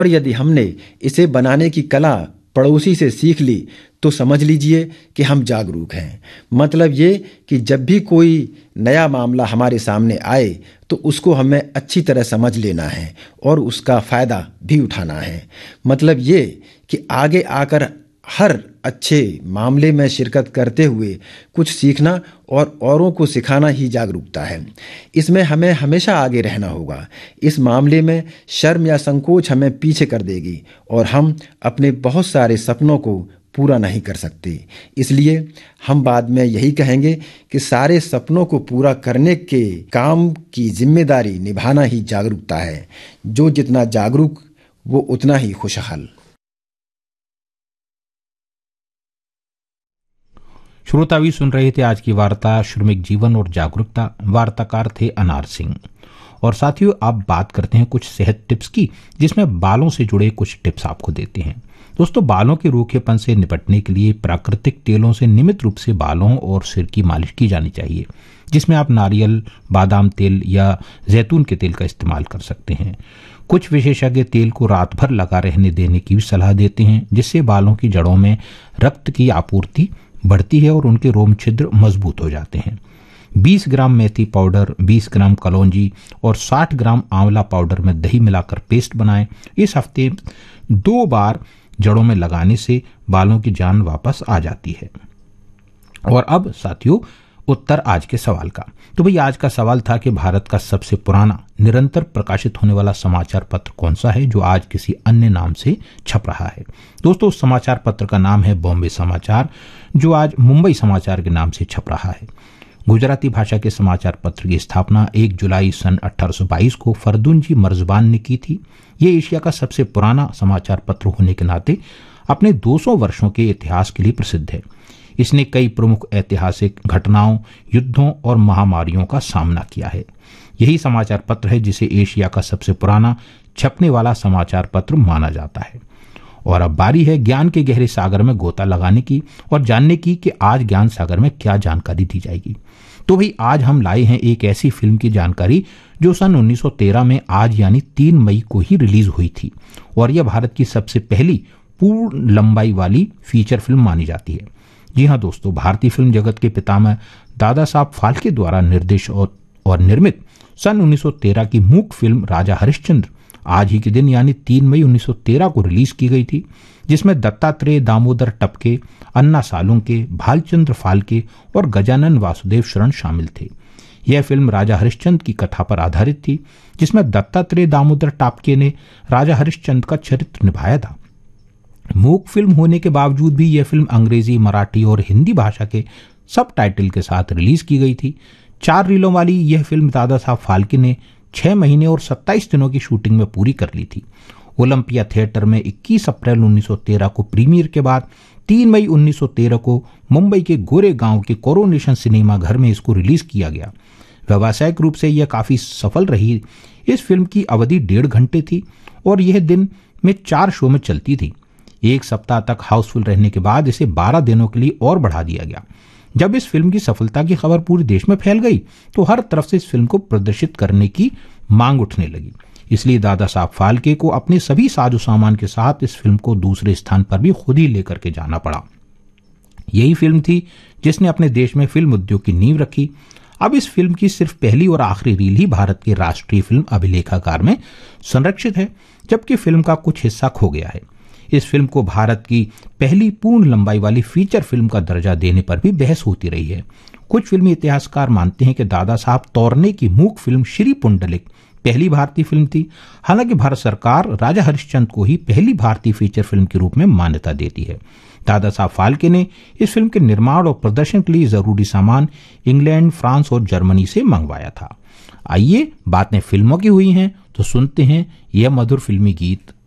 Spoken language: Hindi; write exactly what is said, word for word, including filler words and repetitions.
और यदि हमने इसे बनाने की कला पड़ोसी से सीख ली तो समझ लीजिए कि हम जागरूक हैं। मतलब ये कि जब भी कोई नया मामला हमारे सामने आए तो उसको हमें अच्छी तरह समझ लेना है और उसका फ़ायदा भी उठाना है। मतलब ये कि आगे आकर हर अच्छे मामले में शिरकत करते हुए कुछ सीखना और औरों को सिखाना ही जागरूकता है। इसमें हमें हमेशा आगे रहना होगा। इस मामले में शर्म या संकोच हमें पीछे कर देगी और हम अपने बहुत सारे सपनों को पूरा नहीं कर सकते। इसलिए हम बाद में यही कहेंगे कि सारे सपनों को पूरा करने के काम की जिम्मेदारी निभाना ही जागरूकता है। जो जितना जागरूक वो उतना ही खुशहाल। श्रोता भी सुन रहे थे आज की वार्ता श्रमिक जीवन और जागरूकता। वार्ताकार थे अनार सिंह। और साथियों, आप बात करते हैं कुछ सेहत टिप्स की, जिसमें बालों से जुड़े कुछ टिप्स आपको देते हैं। दोस्तों, बालों के रूखेपन से निपटने के लिए प्राकृतिक तेलों से नियमित रूप से बालों और सिर की मालिश की जानी चाहिए, जिसमें आप नारियल, बादाम तेल या जैतून के तेल का इस्तेमाल कर सकते हैं। कुछ विशेषज्ञ तेल को रात भर लगा रहने देने की भी सलाह देते हैं, जिससे बालों की जड़ों में रक्त की आपूर्ति बढ़ती है और उनके रोम छिद्र मजबूत हो जाते हैं। बीस ग्राम मेथी पाउडर, बीस ग्राम कलौंजी और साठ ग्राम आंवला पाउडर में दही मिलाकर पेस्ट बनाएं। इस हफ्ते दो बार जड़ों में लगाने से बालों की जान वापस आ जाती है। और अब साथियों, उत्तर आज के सवाल का। तो भाई, आज का सवाल था कि भारत का सबसे पुराना निरंतर प्रकाशित होने वाला समाचार पत्र कौन सा है जो आज किसी अन्य नाम से छप रहा है। दोस्तों, उस समाचार पत्र का नाम है बॉम्बे समाचार, जो आज मुंबई समाचार के नाम से छप रहा है। गुजराती भाषा के समाचार पत्र की स्थापना एक जुलाई सन अठारह सौ बाईस को फरदुनजी मर्जबान ने की थी। ये एशिया का सबसे पुराना समाचार पत्र होने के नाते अपने दो सौ वर्षों के इतिहास के लिए प्रसिद्ध है। इसने कई प्रमुख ऐतिहासिक घटनाओं, युद्धों और महामारियों का सामना किया है। यही समाचार पत्र है जिसे एशिया का सबसे पुराना छपने वाला समाचार पत्र माना जाता है। और अब बारी है ज्ञान के गहरे सागर में गोता लगाने की और जानने की कि आज ज्ञान सागर में क्या जानकारी दी जाएगी। तो भाई, आज हम लाए हैं एक ऐसी फिल्म की जानकारी जो सन उन्नीस सौ तेरह में आज यानी तीन मई को ही रिलीज हुई थी और यह भारत की सबसे पहली पूर्ण लंबाई वाली फीचर फिल्म मानी जाती है। जी हाँ दोस्तों, भारतीय फिल्म जगत के पितामह दादा साहब फाल्के द्वारा निर्देशित और, और निर्मित सन उन्नीस सौ तेरह की मूक फिल्म राजा हरिश्चंद्र आज ही के दिन यानी तीन मई उन्नीस सौ तेरह को रिलीज की गई थी, जिसमें दत्तात्रेय दामोदर टपके, अन्ना सालुंके, भालचंद्र फाल्के और गजानन वासुदेव शरण शामिल थे। यह फिल्म राजा हरिश्चंद्र की कथा पर आधारित थी, जिसमें दत्तात्रेय दामोदर टापके ने राजा हरिश्चंद्र का चरित्र निभाया था। मूक फिल्म होने के बावजूद भी यह फिल्म अंग्रेजी, मराठी और हिंदी भाषा के सब टाइटल के साथ रिलीज की गई थी। चार रीलों वाली यह फिल्म दादा साहब फाल्के ने छह महीने और सत्ताईस दिनों की शूटिंग में पूरी कर ली थी। ओलंपिया थिएटर में इक्कीस अप्रैल उन्नीस सौ तेरह को प्रीमियर के बाद तीन मई उन्नीस सौ तेरह को मुंबई के गोरे गांव के कोरोनेशन सिनेमा घर में इसको रिलीज किया गया। व्यावसायिक रूप से यह काफी सफल रही। इस फिल्म की अवधि डेढ़ घंटे थी और यह दिन में चार शो में चलती थी। एक सप्ताह तक हाउसफुल रहने के बाद इसे बारह दिनों के लिए और बढ़ा दिया गया। जब इस फिल्म की सफलता की खबर पूरे देश में फैल गई तो हर तरफ से इस फिल्म को प्रदर्शित करने की मांग उठने लगी। इसलिए दादा साहब फाल्के को अपने सभी साजो सामान के साथ इस फिल्म को दूसरे स्थान पर भी खुद ही लेकर के जाना पड़ा। यही फिल्म थी जिसने अपने देश में फिल्म उद्योग की नींव रखी। अब इस फिल्म की सिर्फ पहली और आखिरी रील ही भारत के राष्ट्रीय फिल्म अभिलेखागार में संरक्षित है, जबकि फिल्म का कुछ हिस्सा खो गया है। इस फिल्म को भारत की पहली पूर्ण लंबाई वाली फीचर फिल्म का दर्जा देने पर भी बहस होती रही है। कुछ फिल्मी इतिहासकार मानते हैं कि दादा साहब तौरने की मूक फिल्म श्री पुंडलिक पहली भारतीय फिल्म थी। हालांकि भारत सरकार राजा हरिश्चंद्र को ही पहली भारतीय फीचर फिल्म के रूप में मान्यता देती है। दादा साहब फाल्के ने इस फिल्म के निर्माण और प्रदर्शन के लिए जरूरी सामान इंग्लैंड, फ्रांस और जर्मनी से मंगवाया था। आइए, बातें फिल्मों की हुई हैं तो सुनते हैं यह मधुर फिल्मी गीत